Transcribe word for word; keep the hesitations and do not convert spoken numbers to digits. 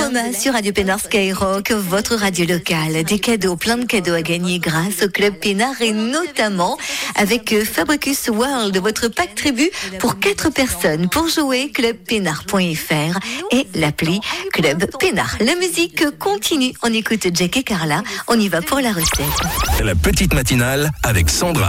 Mama sur Radio Pénard Skyrock, votre radio locale. Des cadeaux, plein de cadeaux à gagner grâce au Club Pénard et notamment avec Fabricus World, votre pack tribu pour quatre personnes. Pour jouer, club pénard point f r et l'appli Club Pénard. La musique continue. On écoute Jack et Carla. On y va pour la recette. La petite matinale avec Sandra.